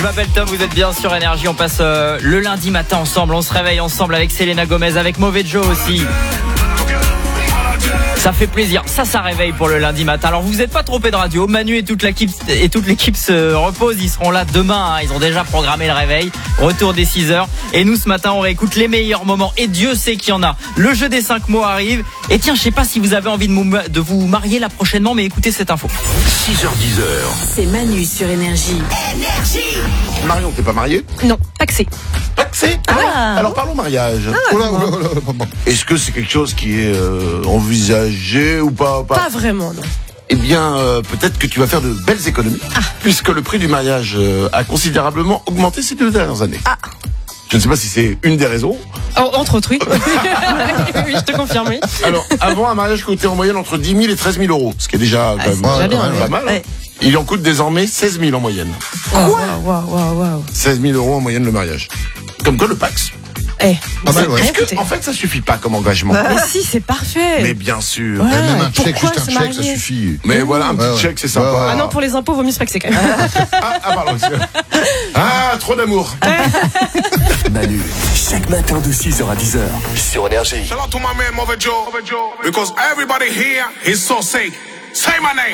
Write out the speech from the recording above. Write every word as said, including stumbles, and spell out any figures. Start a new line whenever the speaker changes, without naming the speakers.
m'appelle Tom, vous êtes bien sur Énergie. On passe euh, le lundi matin ensemble. On se réveille ensemble avec Selena Gomez, avec Mauvais Joe aussi. Ça fait plaisir, ça, ça réveille pour le lundi matin. Alors vous vous êtes pas trompé de radio, Manu et toute l'équipe et toute l'équipe se reposent. Ils seront là demain, hein. Ils ont déjà programmé le réveil. Retour des six heures. Et nous ce matin on réécoute les meilleurs moments. Et Dieu sait qu'il y en a. Le jeu des cinq mots arrive. Et tiens, je sais pas si vous avez envie de, mou- de vous marier là prochainement, mais écoutez cette info.
six heures dix heures.
C'est Manu sur Énergie. Énergie.
Marion, t'es pas mariée?
Non, paxé.
Paxé?
Ah.
Alors parlons mariage.
Ah,
Oula, oula, oula, oula. Est-ce que c'est quelque chose qui est euh, envisagé ou pas, pas
Pas vraiment, non.
Eh bien, euh, peut-être que tu vas faire de belles économies,
Ah.
puisque le prix du mariage euh, a considérablement augmenté ces deux dernières années.
Ah.
Je ne sais pas si c'est une des raisons.
Oh, entre autres, oui. Oui, je te confirme, oui.
Alors, avant, un mariage coûtait en moyenne entre dix mille et treize mille euros, ce qui est déjà quand même
c'est déjà bien,
pas
ouais.
mal. hein.
Ouais.
Il en coûte désormais seize mille en moyenne.
Waouh, waouh, waouh, waouh.
seize mille euros en moyenne le mariage. Comme quoi le Pax.
Eh,
En fait,
rien
est-ce que,
coûté.
en fait, ça suffit pas comme engagement.
Mais si, c'est parfait.
Mais bien sûr.
Ouais.
Même un chèque,
Pourquoi
juste
se
un chèque, ça
marier
suffit.
Mais voilà, un petit
Ouais, ouais.
chèque, c'est sympa.
Ouais, ouais.
Ah non, pour les impôts, vaut mieux se paxer quand même.
Ah, ah, pardon. Ah, trop d'amour.
Manu, chaque matin de six heures à dix heures sur Énergie.
Shout out to my man Mauvais Joe, because everybody here is so sick. Say my name.